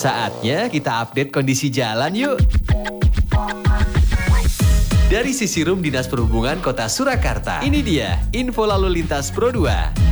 Saatnya kita update kondisi jalan yuk. Dari sisi Rum Dinas Perhubungan Kota Surakarta, ini dia info lalu lintas Pro 2.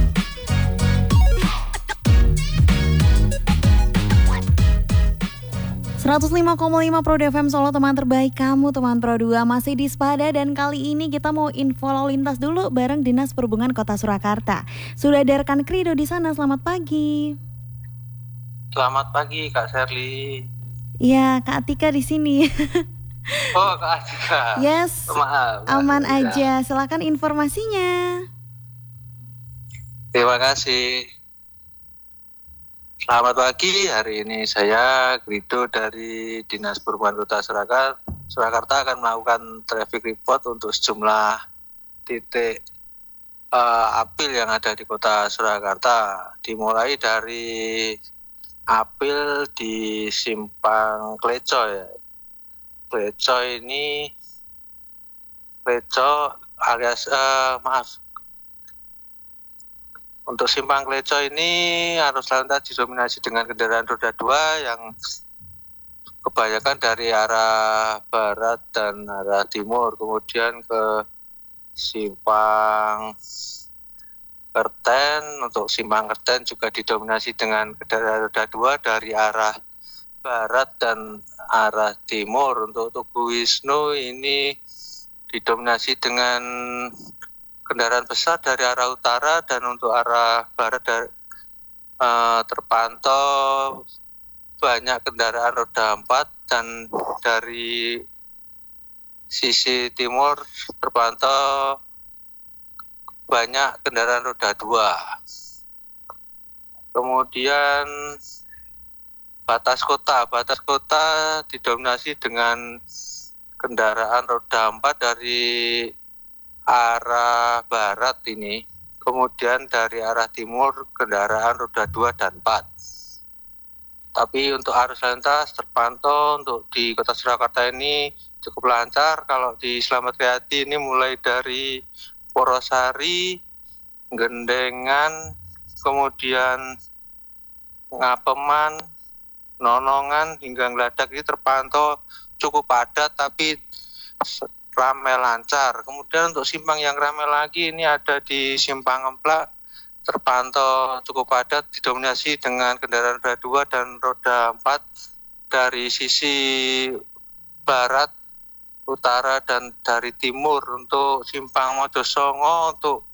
105,5 Pro FM Solo, teman terbaik kamu, teman Pro 2 masih di Spada, dan kali ini kita mau info lalu lintas dulu bareng Dinas Perhubungan Kota Surakarta. Sudah ada rekan Krido di sana, selamat pagi. Selamat pagi Kak Sherly. Iya, Kak Atika di sini. Oh, Kak Atika. Yes. Maaf. Aman aja. Silakan informasinya. Terima kasih. Selamat pagi, hari ini saya Krido dari Dinas Perhubungan Kota Surakarta akan melakukan traffic report untuk sejumlah titik apil yang ada di Kota Surakarta. Dimulai dari apil di Simpang Kleco ya. Kleco alias untuk Simpang Kleco ini arus lalu lintas didominasi dengan kendaraan roda 2 yang kebanyakan dari arah barat dan arah timur. Kemudian ke Simpang Kerten, untuk Simpang Kerten juga didominasi dengan kendaraan roda 2 dari arah barat dan arah timur. Untuk Tugu Wisnu ini didominasi dengan kendaraan besar dari arah utara, dan untuk arah barat terpantau banyak kendaraan roda 4, dan dari sisi timur terpantau banyak kendaraan roda 2. Kemudian batas kota didominasi dengan kendaraan roda 4 dari arah barat ini, kemudian dari arah timur kendaraan roda 2 dan 4. Tapi untuk arus lalu lintas terpantau untuk di Kota Surakarta ini cukup lancar. Kalau di Slamet Riyadi ini mulai dari Porosari, Gendengan, kemudian Ngapeman, Nonongan hingga Ngladak ini terpantau cukup padat tapi ramai lancar. Kemudian untuk simpang yang ramai lagi ini ada di Simpang Emplak, terpantau cukup padat didominasi dengan kendaraan roda 2 dan roda 4 dari sisi barat, utara, dan dari timur. Untuk Simpang Mojosongo, untuk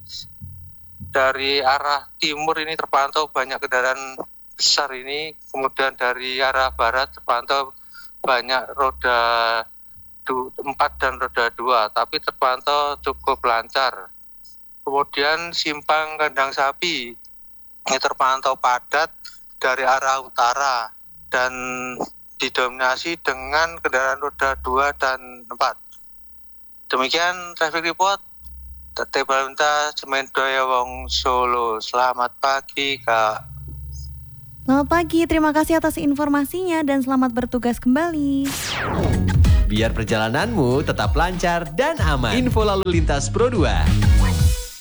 dari arah timur ini terpantau banyak kendaraan besar ini. Kemudian dari arah barat terpantau banyak roda 4 dan roda 2, tapi terpantau cukup lancar. Kemudian Simpang Kandang Sapi ini terpantau padat dari arah utara dan didominasi dengan kendaraan roda 2 dan 4. Demikian traffic report. Tetep lalu lintas Semendoya Wong Solo. Selamat pagi Kak. Selamat pagi, terima kasih atas informasinya dan selamat bertugas kembali. Biar perjalananmu tetap lancar dan aman. Info lalu lintas Pro 2.